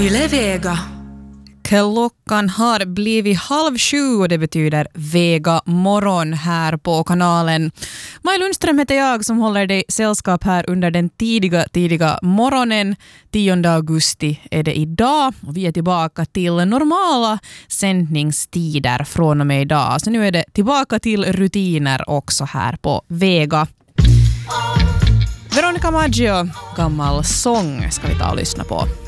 Yle Vega. Klockan har blivit 6:30 och det betyder Vega morgon här på kanalen. Maj Lundström heter jag som håller dig sällskap här under den tidiga morgonen. 10 augusti är det idag och vi är tillbaka till normala sändningstider från och med idag. Så nu är det tillbaka till rutiner också här på Vega. Veronica Maggio, gammal sång ska vi ta och lyssna på.